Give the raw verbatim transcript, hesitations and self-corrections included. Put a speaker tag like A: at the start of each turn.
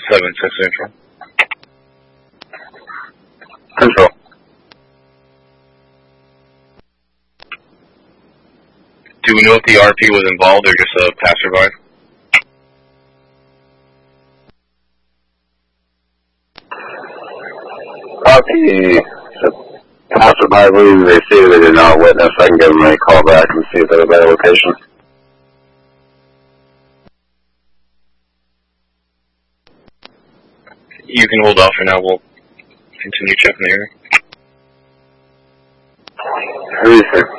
A: seven six Central.
B: Central.
A: Do we know if the R P was involved or just a passerby?
B: R P, passerby, I believe they see they did not witness. I can give them a call back and see if they have a better location.
A: You can hold off for now. We'll continue checking the area.
B: Who is it?